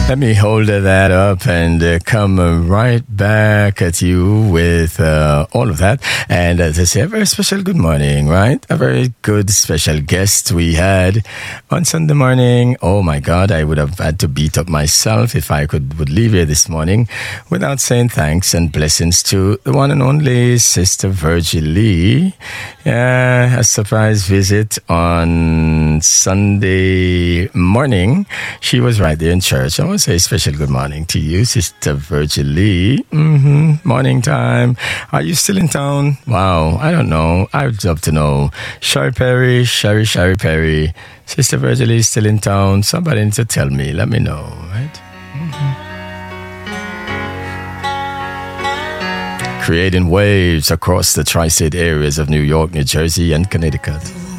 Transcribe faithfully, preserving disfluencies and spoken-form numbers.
Let me hold that up and uh, come right back at you with uh, all of that. And as I say, a very special good morning, right? A very good special guest we had on Sunday morning. Oh my God, I would have had to beat up myself if I could would leave here this morning without saying thanks and blessings to the one and only Sister Virgil Lee. Yeah, a surprise visit on Sunday morning. She was right there in church. I want to say a special good morning to you, Sister Virgil Lee. Mm-hmm. Morning time. Are you still in town? Wow, I don't know. I would love to know. Sherry Perry, Sherry, Sherry Perry. Sister Virgil Lee is still in town. Somebody needs to tell me. Let me know, right? Mm-hmm. Creating waves across the tri-state areas of New York, New Jersey, and Connecticut.